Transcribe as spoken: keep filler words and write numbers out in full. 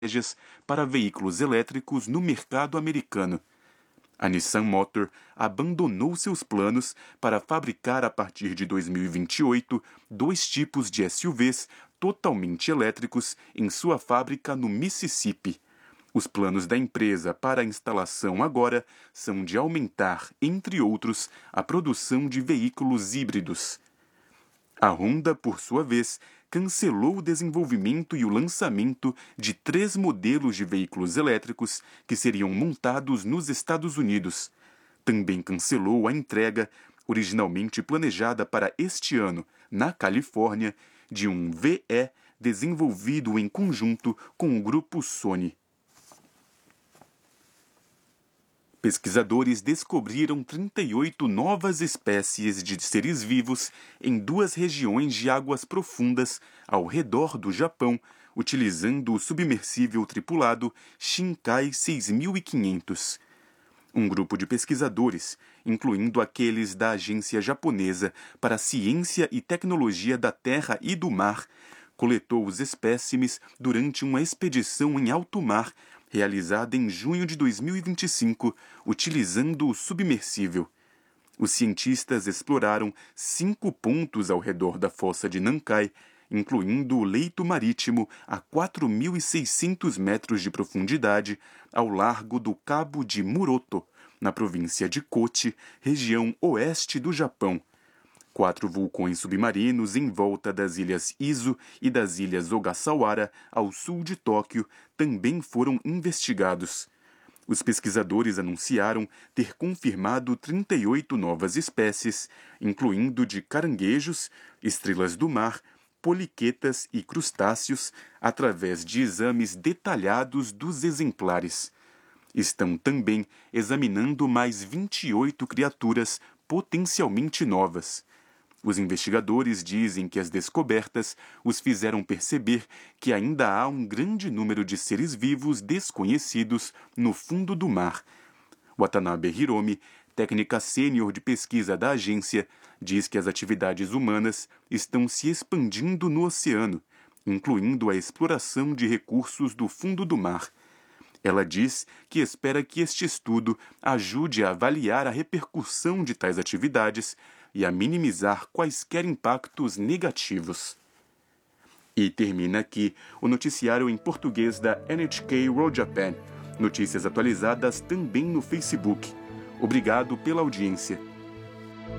estratégias para veículos elétricos no mercado americano. A Nissan Motor abandonou seus planos para fabricar a partir de dois mil e vinte e oito dois tipos de S U Vs totalmente elétricos em sua fábrica no Mississippi. Os planos da empresa para a instalação agora são de aumentar, entre outros, a produção de veículos híbridos. A Honda, por sua vez, cancelou o desenvolvimento e o lançamento de três modelos de veículos elétricos que seriam montados nos Estados Unidos. Também cancelou a entrega, originalmente planejada para este ano, na Califórnia, de um V E desenvolvido em conjunto com o grupo Sony. Pesquisadores descobriram trinta e oito novas espécies de seres vivos em duas regiões de águas profundas ao redor do Japão, utilizando o submersível tripulado Shinkai seis mil e quinhentos. Um grupo de pesquisadores, incluindo aqueles da Agência Japonesa para a Ciência e Tecnologia da Terra e do Mar, coletou os espécimes durante uma expedição em alto mar realizada em junho de dois mil e vinte e cinco, utilizando o submersível. Os cientistas exploraram cinco pontos ao redor da fossa de Nankai, incluindo o leito marítimo a quatro mil e seiscentos metros de profundidade, ao largo do Cabo de Muroto, na província de Kochi, região oeste do Japão. Quatro vulcões submarinos em volta das ilhas Izu e das ilhas Ogasawara, ao sul de Tóquio, também foram investigados. Os pesquisadores anunciaram ter confirmado trinta e oito novas espécies, incluindo de caranguejos, estrelas do mar, poliquetas e crustáceos, através de exames detalhados dos exemplares. Estão também examinando mais vinte e oito criaturas potencialmente novas. Os investigadores dizem que as descobertas os fizeram perceber que ainda há um grande número de seres vivos desconhecidos no fundo do mar. Watanabe Hiromi, técnica sênior de pesquisa da agência, diz que as atividades humanas estão se expandindo no oceano, incluindo a exploração de recursos do fundo do mar. Ela diz que espera que este estudo ajude a avaliar a repercussão de tais atividades e a minimizar quaisquer impactos negativos. E termina aqui o noticiário em português da N H K World Japan. Notícias atualizadas também no Facebook. Obrigado pela audiência.